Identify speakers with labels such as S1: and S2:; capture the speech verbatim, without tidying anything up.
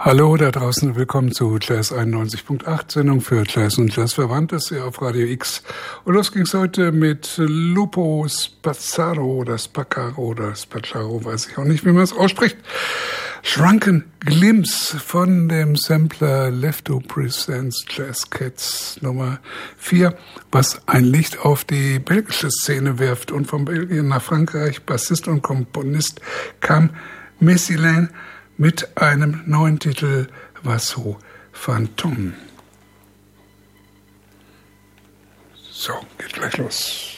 S1: Hallo da draußen, willkommen zu Jazz einundneunzig Komma acht, Sendung für Jazz und Jazzverwandtes hier auf Radio X. Und los ging's heute mit Lupo Spazzaro oder Spaccaro oder Spaccaro, weiß ich auch nicht, wie man es ausspricht. Shrunken Glimpse von dem Sampler Lefto Presents Jazz Cats Nummer vier, was ein Licht auf die belgische Szene wirft. Und von Belgien nach Frankreich, Bassist und Komponist, kam Messiaen mit einem neuen Titel, Vaso Fantôme. So, geht gleich los.